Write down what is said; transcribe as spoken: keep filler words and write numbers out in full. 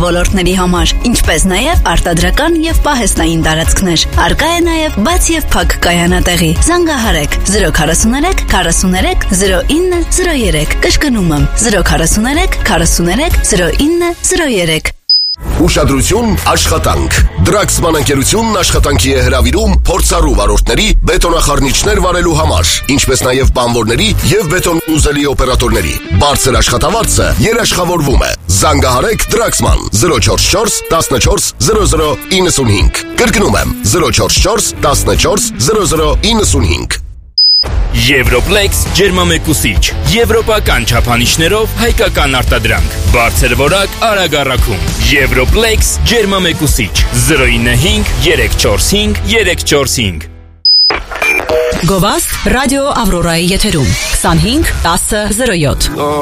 ոլորտների համար, ինչպես նաև արտադրական եւ պահեստային տարածքներ։ Արկա է նաև բաց եւ փակ կայանատեղի։ Զանգահարեք զրո քառասուններեք քառասուններեք զրո ինը զրո երեք։ Կշկնում եմ զրո քառասուններեք քառասուններեք զրո ինը զրո երեք։ Ուշադրություն, աշխատանք։ Դրաքսման ընկերությունն աշխատանքի է հրավիրում փորձառու վարորդների բետոնախառնիչներ վարելու համար, ինչպես նաև բանվորների եւ բետոն ուզելի օպերատորների։ Բարձր աշխատավարձը երաշխավորվում է։ Զանգահարեք Դրաքսման զրո չորս չորս տասնչորս զրո զրո իննսունհինգ։ Կրկնում եմ զրո չորս չորս տասնչորս զրո զրո իննսունհինգ։ Եվրոպլեքս ջերմամեկուսիչ, եվրոպական չափանիշներով հայկական արտադրանք, բարձր որակ արագ առաքում։ Եվրոպլեքս ջերմամեկուսիչ զրո ինը հինգ երեք չորս հինգ երեք չորս հինգ։ Գովաստ ռադիո Ավրորայի եթերում քսանհինգ տասը զրո յոթ։